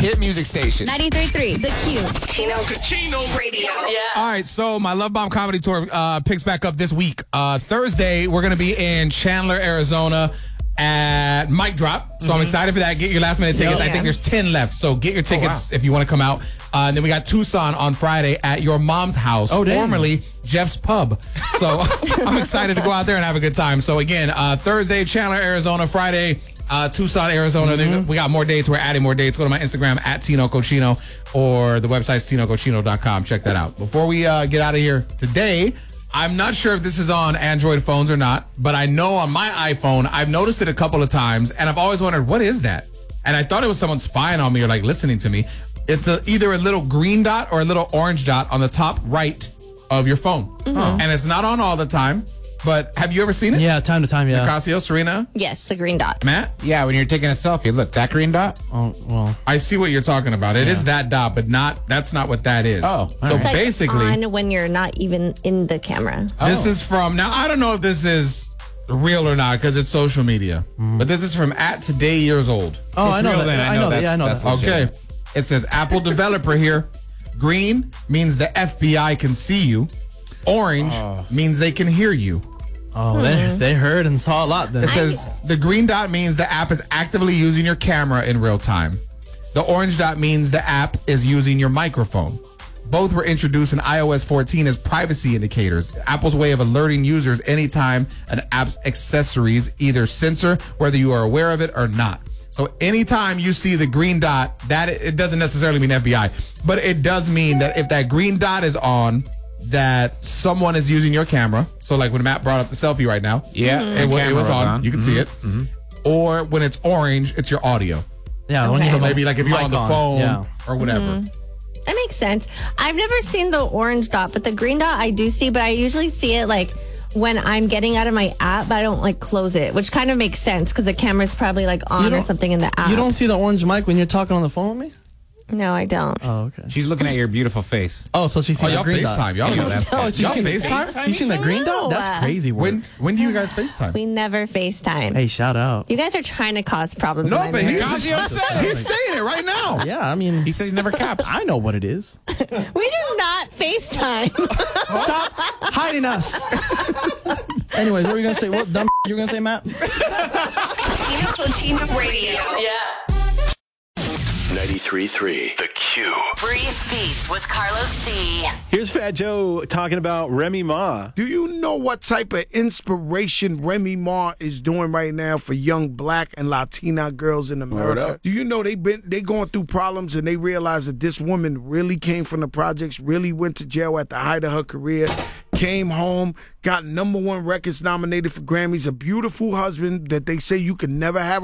hit music station. 93.3, The Q. Tino Cucino Radio. Yeah. All right, so my Love Bomb Comedy Tour picks back up this week. Thursday, we're going to be in Chandler, Arizona at Mic Drop. So I'm excited for that. Get your last minute tickets. I think there's 10 left. So get your tickets if you want to come out. And then we got Tucson on Friday at your mom's house, formerly Jeff's Pub. So I'm excited to go out there and have a good time. So again, Thursday, Chandler, Arizona. Friday, Tucson, Arizona. Then we got more dates. We're adding more dates. Go to my Instagram at Tino Cochino or the website's tinocochino.com. Check that out. Before we get out of here today, I'm not sure if this is on Android phones or not, but I know on my iPhone, I've noticed it a couple of times, and I've always wondered, what is that? And I thought it was someone spying on me or like listening to me. It's either a little green dot or a little orange dot on the top right of your phone. And it's not on all the time, but have you ever seen it? Yeah, time to time, yeah. Nicasio, Serena? Yes, the green dot. Matt? Yeah, when you're taking a selfie, look, that green dot. Oh, well. I see what you're talking about. It is that dot, but that's not what that is. Oh, so It's like basically, on when you're not even in the camera. this is from, now I don't know if this is real or not because it's social media, but this is from @todayyearsold. Oh, I know real that. then. I know that. Yeah, I know that's that. legit. Okay. It says Apple developer here. Green means the FBI can see you. Orange means they can hear you. Oh, they heard and saw a lot then. It says the green dot means the app is actively using your camera in real time. The orange dot means the app is using your microphone. Both were introduced in iOS 14 as privacy indicators, Apple's way of alerting users anytime an app's accessories either censor whether you are aware of it or not. So anytime you see the green dot, that it doesn't necessarily mean FBI, but it does mean that if that green dot is on, that someone is using your camera. So like when Matt brought up the selfie right now, Yeah, it was on. You can see it. Or when it's orange, it's your audio. Yeah, when Okay. you So have a maybe like if you're mic on the phone or whatever. That makes sense. I've never seen the orange dot, but the green dot I do see, but I usually see it like when I'm getting out of my app, but I don't like close it, which kind of makes sense because the camera's probably like on or something in the app. You don't see the orange mic when you're talking on the phone with me? No, I don't. Oh, okay. She's looking at your beautiful face. Oh, so she's Oh, seen the y'all green FaceTime. dot. Y'all know that's that. Oh, good. so you Y'all seen the FaceTime? You seen the green dot? That's crazy work. When do you guys FaceTime? We never FaceTime. Hey, shout out. You guys are trying to cause problems. No, in my but marriage. he's saying it right now. Yeah, I mean, He says he never caps. I know what it is. We do not FaceTime. Stop hiding us. Anyways, what were you going to say? What dumb you were going to say, Matt? Tino Cucino Radio. Yeah. 93.3 The Q. Brief Beats with Carlos D. Here's Fat Joe talking about Remy Ma. Do you know what type of inspiration Remy Ma is doing right now for young black and Latina girls in America? Do you know they going through problems and they realize that this woman really came from the projects, really went to jail at the height of her career, came home, got #1 records nominated for Grammys, a beautiful husband that they say you could never have